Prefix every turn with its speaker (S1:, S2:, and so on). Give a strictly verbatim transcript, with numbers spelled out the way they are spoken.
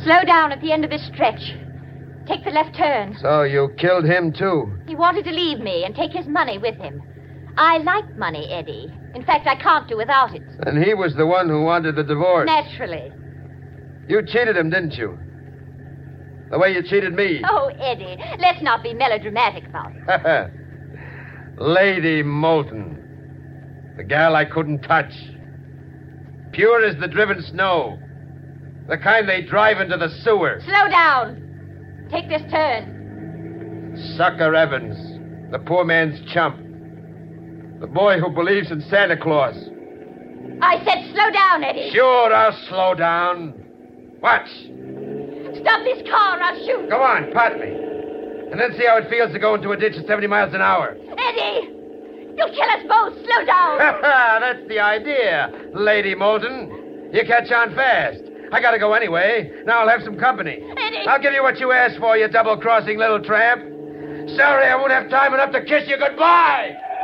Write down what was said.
S1: Slow down at the end of this stretch. Take the left turn.
S2: So you killed him, too?
S1: He wanted to leave me and take his money with him. I like money, Eddie. In fact, I can't do without it.
S2: And he was the one who wanted the divorce.
S1: Naturally.
S2: You cheated him, didn't you? The way you cheated me.
S1: Oh, Eddie, let's not be melodramatic about it.
S2: Lady Moulton. The gal I couldn't touch. Pure as the driven snow. The kind they drive into the sewer.
S1: Slow down. Take this turn.
S2: Sucker Evans. The poor man's chump. The boy who believes in Santa Claus.
S1: I said slow down, Eddie.
S2: Sure, I'll slow down. Watch.
S1: Stop this car or I'll shoot.
S2: Go on, pot me. And then see how it feels to go into a ditch at seventy miles an hour.
S1: Eddie! You'll kill us both. Slow down.
S2: That's the idea, Lady Moulton. You catch on fast. I gotta go anyway. Now I'll have some company.
S1: Eddie!
S2: I'll give you what you asked for, you double-crossing little tramp. Sorry I won't have time enough to kiss you goodbye.